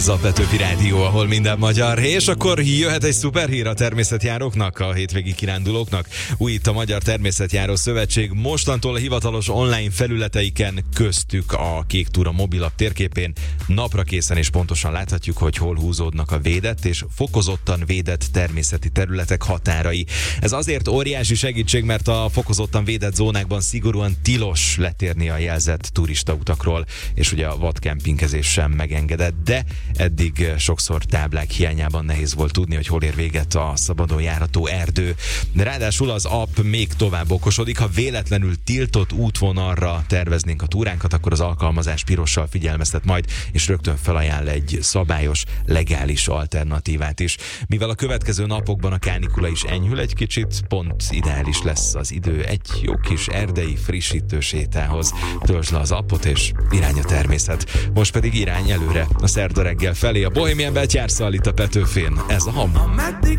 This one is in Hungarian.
Ez a Petőfi Rádió, ahol minden magyar, és akkor jöhet egy szuperhír a természetjáróknak, a hétvégi kirándulóknak. Új itt a Magyar Természetjáró Szövetség, mostantól a hivatalos online felületeiken, köztük a Kék Túra mobilapp térképén napra készen és pontosan láthatjuk, hogy hol húzódnak a védett és fokozottan védett természeti területek határai. Ez azért óriási segítség, mert a fokozottan védett zónákban szigorúan tilos letérni a jelzett turistautakról, és ugye a vadkempingezés sem megengedett, de eddig sokszor táblák hiányában nehéz volt tudni, hogy hol ér véget a szabadon járható erdő. De ráadásul az app még tovább okosodik, ha véletlenül tiltott útvonalra terveznénk a túránkat, akkor az alkalmazás pirossal figyelmeztet majd, és rögtön felajánl egy szabályos, legális alternatívát is. Mivel a következő napokban a kánikula is enyhül egy kicsit, pont ideális lesz az idő egy jó kis erdei frissítő sétához. Töltsd le az appot, és irány a természet. Most pedig irány előre, a szerda reggel felé, a Bohemian Betyárszal itt a Petőfén. Ez a Hamu.